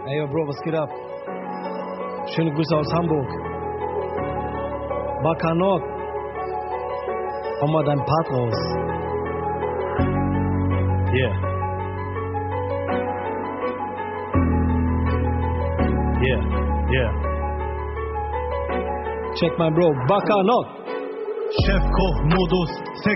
Ey, yo, Bro, was geht ab? Schöne Grüße aus Hamburg. Bakanok. Hau mal deinen Part raus. Yeah. Yeah. Check my Bro. Bakanok. Chefkoch-Modus.